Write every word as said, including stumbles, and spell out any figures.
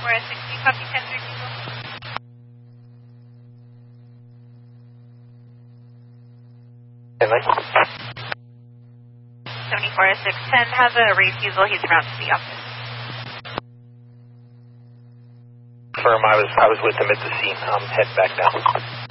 seventy-four S sixty, copy ten three people. seventy-four S six ten has a refusal, he's around to the office. Firm, I was, I was with him at the scene. I'm heading back now.